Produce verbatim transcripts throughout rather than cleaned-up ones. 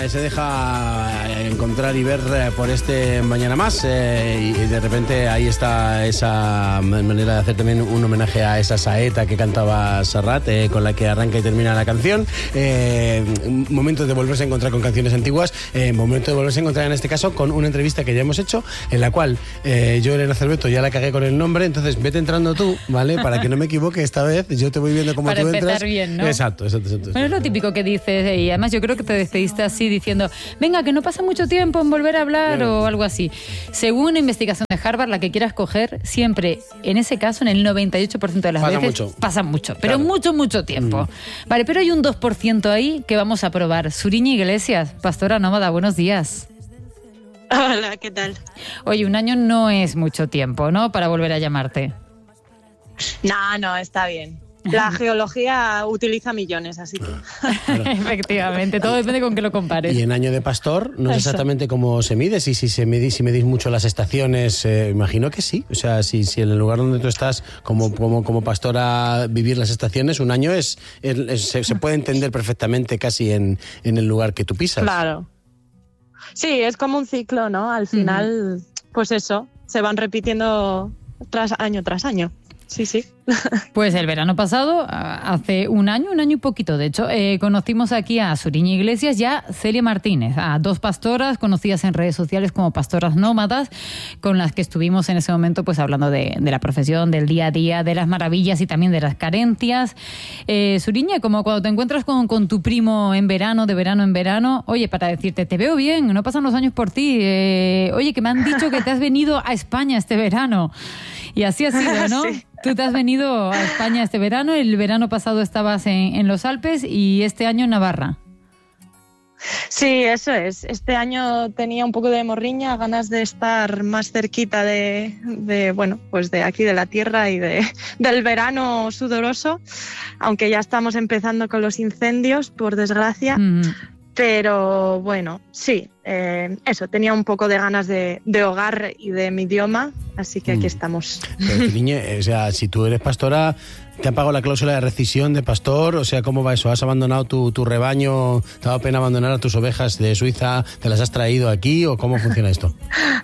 eh, se deja encontrar y ver eh, por este Mañana Más eh, y, y de repente ahí está esa manera de hacer también un homenaje a esa saeta que cantaba Serrat, eh, con la que arranca y termina la canción. Eh, momento de volverse a encontrar con canciones antiguas, eh, momento de volverse a encontrar en este caso con una entrevista que ya hemos hecho, en la cual eh, yo, Elena Cerveto, ya la cagué con el nombre, entonces vete entrando tú, ¿vale? Para que no me equivoque esta vez, yo te voy viendo cómo tú entras. Para empezar bien, ¿no? Exacto, exacto, exacto. Bueno, es lo típico que dices, y además yo creo que te despediste así diciendo, venga, que no pasa mucho tiempo en volver a hablar Bien. o algo así. Según una investigación de Harvard, la que quieras coger, siempre, en ese caso, en el noventa y ocho por ciento de las pasa veces, mucho. pasa mucho, pero claro. mucho, mucho tiempo. Mm. Vale, pero hay un dos por ciento ahí que vamos a probar. Suriña Iglesias, pastora nómada, buenos días. Hola, ¿qué tal? Oye, un año no es mucho tiempo, ¿no?, para volver a llamarte. No, no, está bien. La geología utiliza millones, así que... Claro. Efectivamente, todo depende con qué lo compares. Y en año de pastor, no sé exactamente cómo se mide, si, si se medís, si medís mucho las estaciones, eh, imagino que sí. O sea, si, si en el lugar donde tú estás como, como, como pastora vivir las estaciones, un año es, es, es se, se puede entender perfectamente casi en, en el lugar que tú pisas. Claro. Sí, es como un ciclo, ¿no? Al final, uh-huh. pues eso, se van repitiendo tras año tras año. Sí, sí. Pues el verano pasado, hace un año, un año y poquito, de hecho, eh, conocimos aquí a Suriña Iglesias y a Celia Martínez, a dos pastoras conocidas en redes sociales como pastoras nómadas, con las que estuvimos en ese momento pues hablando de, de la profesión, del día a día, de las maravillas y también de las carencias. Eh, Suriña, como cuando te encuentras con, con tu primo en verano, de verano en verano, oye, para decirte, te veo bien, no pasan los años por ti, eh, oye, que me han dicho que te has venido a España este verano. Y así ha sido, ¿no? Sí. Tú te has venido a España este verano, el verano pasado estabas en, en los Alpes y este año en Navarra. Sí, eso es. Este año tenía un poco de morriña, ganas de estar más cerquita de, de bueno, pues de aquí, de la tierra y de, del verano sudoroso, aunque ya estamos empezando con los incendios, por desgracia. Mm. Pero bueno, sí, eh, eso, tenía un poco de ganas de, de hogar y de mi idioma, así que aquí estamos. Pero, niña, o sea, si tú eres pastora, ¿te han pagado la cláusula de rescisión de pastor? O sea, ¿cómo va eso? ¿Has abandonado tu, tu rebaño? ¿Te ha dado pena abandonar a tus ovejas de Suiza? ¿Te las has traído aquí o cómo funciona esto?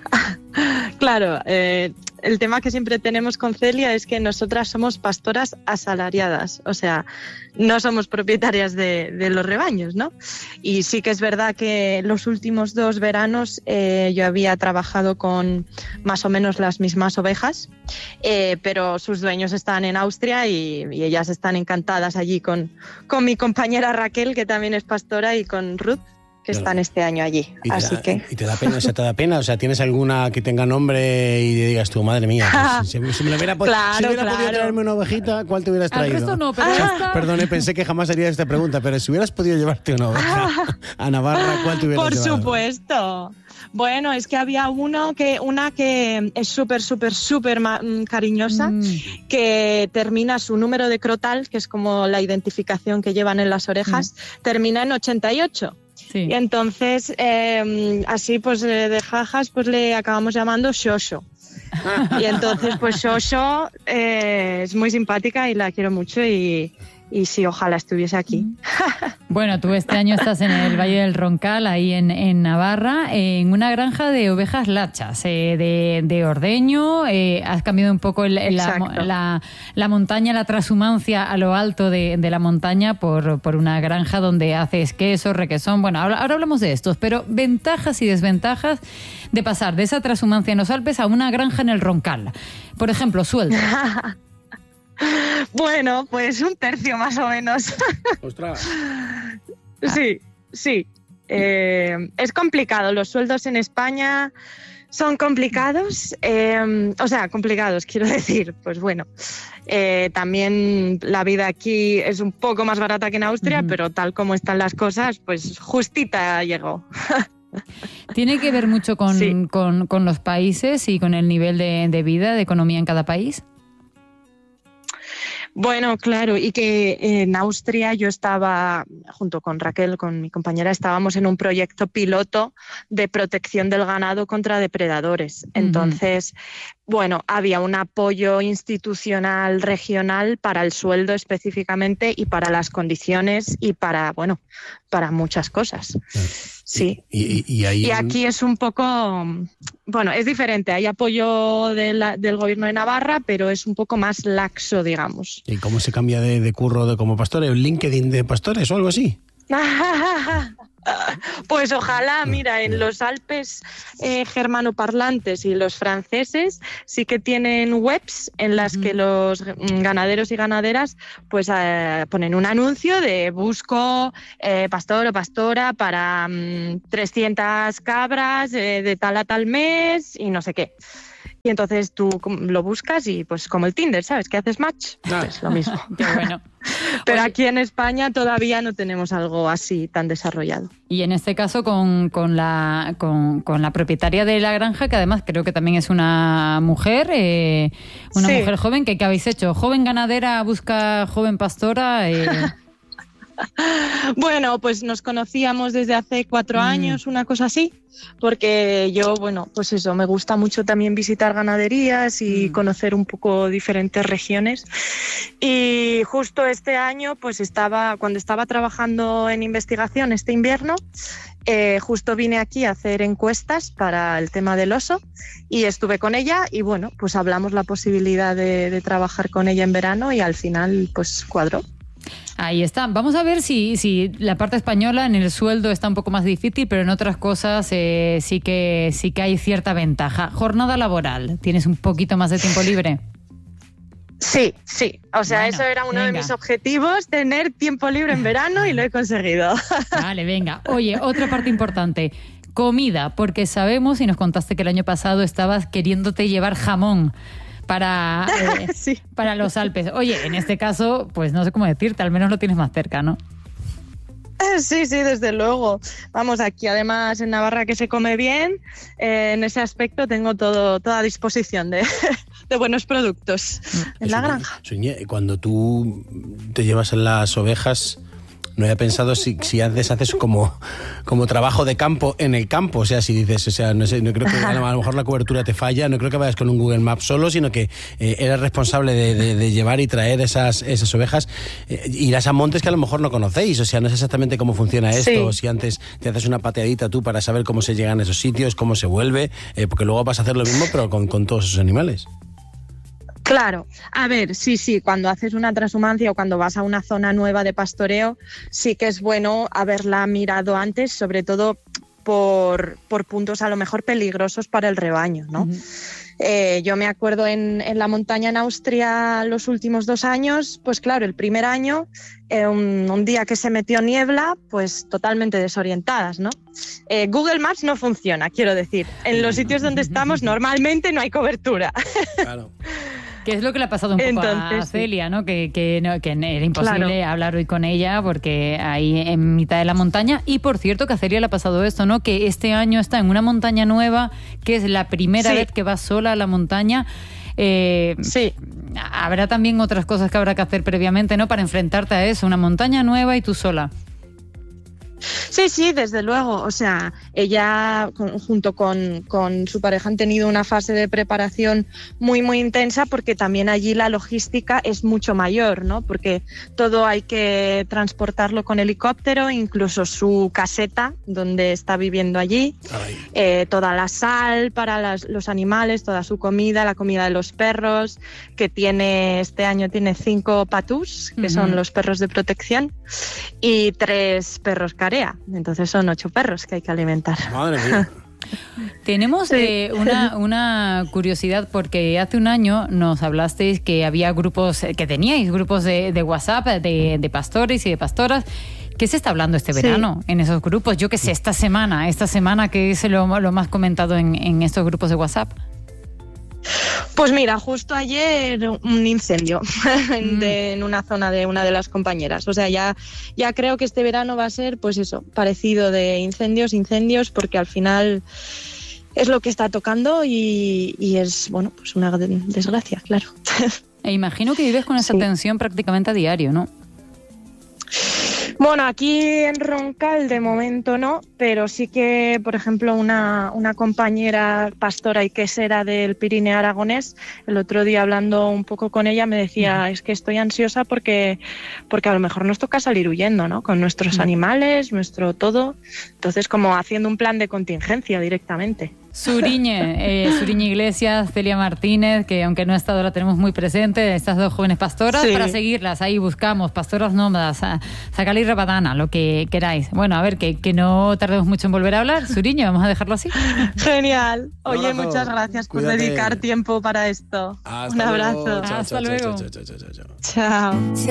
Claro, eh, el tema que siempre tenemos con Celia es que nosotras somos pastoras asalariadas, o sea, no somos propietarias de, de los rebaños, ¿no? Y sí que es verdad que los últimos dos veranos eh, yo había trabajado con más o menos las mismas ovejas, eh, pero sus dueños están en Austria y, y ellas están encantadas allí con, con mi compañera Raquel, que también es pastora, y con Ruth, que claro. están este año allí, ¿Y así da, que... ¿Y te da pena? O sea, ¿te da pena? O sea, ¿tienes alguna que tenga nombre y digas tú, madre mía, pues, si, si me hubiera, claro, si hubiera claro. podido traerme una ovejita, ¿cuál te hubieras traído? Al resto no, pero ah. Perdone, pensé que jamás haría esta pregunta, pero si hubieras podido llevarte una oveja a Navarra, ¿cuál te hubieras Por llevado? supuesto. Bueno, es que había uno que, una que es súper, súper, súper cariñosa, mm. que termina su número de crotal, que es como la identificación que llevan en las orejas, mm. termina en ochenta y ocho. Sí. Y entonces, eh, así pues de jajas, pues le acabamos llamando Shosho. Y entonces, pues Shosho eh, es muy simpática y la quiero mucho y... Y sí, ojalá estuviese aquí. Bueno, tú este año estás en el Valle del Roncal, ahí en, en Navarra, en una granja de ovejas lachas, eh, de, de ordeño. Eh, has cambiado un poco el, la, la, la montaña, la transhumancia a lo alto de, de la montaña por, por una granja donde haces queso, requesón. Bueno, ahora, ahora hablamos de estos, pero ventajas y desventajas de pasar de esa transhumancia en los Alpes a una granja en el Roncal. Por ejemplo, sueldo. Bueno, pues un tercio más o menos. ¡Ostras! Sí, sí. Eh, es complicado. Los sueldos en España son complicados. Eh, o sea, complicados, quiero decir. Pues bueno, eh, también la vida aquí es un poco más barata que en Austria, uh-huh. pero tal como están las cosas, pues justita llegó. ¿Tiene que ver mucho con, sí. con, con los países y con el nivel de, de vida, de economía en cada país? Bueno, claro, y que en Austria yo estaba, junto con Raquel, con mi compañera, estábamos en un proyecto piloto de protección del ganado contra depredadores. Entonces, uh-huh. bueno, había un apoyo institucional regional para el sueldo específicamente y para las condiciones y para, bueno, para muchas cosas. sí. Y, y, y, ahí... y aquí es un poco, bueno, es diferente. Hay apoyo de la, del gobierno de Navarra, pero es un poco más laxo, digamos. ¿Y cómo se cambia de, de curro de como pastores? ¿Un LinkedIn de pastores o algo así? Pues ojalá, mira, en los Alpes eh, germanoparlantes y los franceses sí que tienen webs en las que los ganaderos y ganaderas pues eh, ponen un anuncio de busco eh, pastor o pastora para mmm, trescientas cabras eh, de tal a tal mes y no sé qué. Y entonces tú lo buscas y pues como el Tinder, ¿sabes? Que haces match, ah. pues lo mismo. Qué bueno. Pero Oye, aquí en España todavía no tenemos algo así tan desarrollado. y en este caso con, con, la, con, con la propietaria de la granja, que además creo que también es una mujer, eh, una sí. mujer joven, que ¿qué habéis hecho? ¿Joven ganadera busca joven pastora? Eh... Bueno, pues nos conocíamos desde hace cuatro mm. años, una cosa así, porque yo, bueno, pues eso, me gusta mucho también visitar ganaderías y mm. conocer un poco diferentes regiones. Y justo este año, pues estaba, cuando estaba trabajando en investigación este invierno, eh, justo vine aquí a hacer encuestas para el tema del oso y estuve con ella y bueno, pues hablamos la posibilidad de, de trabajar con ella en verano y al final pues cuadró. Ahí está. Vamos a ver si, si la parte española en el sueldo está un poco más difícil, pero en otras cosas eh, sí que sí que hay cierta ventaja. Jornada laboral. ¿Tienes un poquito más de tiempo libre? Sí, sí. O sea, bueno, eso era uno venga. de mis objetivos, tener tiempo libre en verano y lo he conseguido. Vale, venga. Oye, otra parte importante. Comida, porque sabemos y nos contaste que el año pasado estabas queriéndote llevar jamón para, eh, sí. para los Alpes. Oye, en este caso, pues no sé cómo decirte, al menos lo tienes más cerca, ¿no? Sí, sí, desde luego. Vamos, aquí además en Navarra que se come bien, eh, en ese aspecto tengo todo toda disposición de, de buenos productos en la granja. Suñé, cuando tú te llevas las ovejas, no había pensado si, si antes haces como, como trabajo de campo en el campo, o sea, si dices, o sea, no sé, no creo que a lo mejor la cobertura te falla, no creo que vayas con un Google Maps solo, sino que eh, eres responsable de, de, de llevar y traer esas, esas ovejas, eh, irás a montes que a lo mejor no conocéis, o sea, no sé exactamente cómo funciona esto, sí. O si antes te haces una pateadita tú para saber cómo se llegan a esos sitios, cómo se vuelve, eh, porque luego vas a hacer lo mismo pero con, con todos esos animales. Claro, a ver, sí, sí, cuando haces una transhumancia o cuando vas a una zona nueva de pastoreo, sí que es bueno haberla mirado antes, sobre todo por, por puntos a lo mejor peligrosos para el rebaño, ¿no? Uh-huh. Eh, yo me acuerdo en, en la montaña en Austria los últimos dos años, pues claro, el primer año, eh, un, un día que se metió niebla, pues totalmente desorientadas, ¿no? Eh, Google Maps no funciona, quiero decir. En los sitios donde estamos normalmente no hay cobertura. Claro. Que es lo que le ha pasado un poco Entonces, a Celia, ¿no? Que, que, no, que era imposible claro. hablar hoy con ella porque ahí en mitad de la montaña. Y por cierto que a Celia le ha pasado esto, ¿no? Que este año está en una montaña nueva, que es la primera sí. vez que va sola a la montaña. Eh, sí. Habrá también otras cosas que habrá que hacer previamente, ¿no? Para enfrentarte a eso, una montaña nueva y tú sola. Sí, sí, desde luego. O sea, ella con, junto con, con su pareja han tenido una fase de preparación muy, muy intensa porque también allí la logística es mucho mayor, ¿no? Porque todo hay que transportarlo con helicóptero, incluso su caseta donde está viviendo allí, eh, toda la sal para las, los animales, toda su comida, la comida de los perros, que tiene este año tiene cinco patús, que uh-huh. son los perros de protección, y tres perros carea. Entonces son ocho perros que hay que alimentar. Madre mía. Tenemos sí. eh, una, una curiosidad porque hace un año nos hablasteis que había grupos, que teníais grupos de, de WhatsApp de, de pastores y de pastoras. ¿Qué se está hablando este verano sí. en esos grupos? Yo qué sé, esta semana, esta semana que es lo, lo más comentado en, en estos grupos de WhatsApp. Pues mira, justo ayer un incendio mm. de, en una zona de una de las compañeras. O sea, ya, ya creo que este verano va a ser, pues eso, parecido de incendios, incendios, porque al final es lo que está tocando y, y es, bueno, pues una desgracia, claro. E imagino que vives con esa sí. tensión prácticamente a diario, ¿no? Bueno, aquí en Roncal de momento no, pero sí que, por ejemplo, una, una compañera pastora y quesera del Pirineo aragonés, el otro día hablando un poco con ella me decía, uh-huh. es que estoy ansiosa porque, porque a lo mejor nos toca salir huyendo, ¿no? Con nuestros uh-huh. animales, nuestro todo. Entonces, como haciendo un plan de contingencia directamente. Suriñe, eh, Suriñe Iglesias, Celia Martínez, que aunque no ha estado, la tenemos muy presente, estas dos jóvenes pastoras, sí. para seguirlas, ahí buscamos, pastoras nómadas, Sacalí Rabadana, lo que queráis. Bueno, a ver, que, que no tardemos mucho en volver a hablar. Suriñe, vamos a dejarlo así. Genial. Oye, abrazo. Muchas gracias por Cuídate. dedicar tiempo para esto. Hasta Un abrazo. Luego. Chao, Hasta chao, luego. Chao, chao, chao, chao, chao. Chao.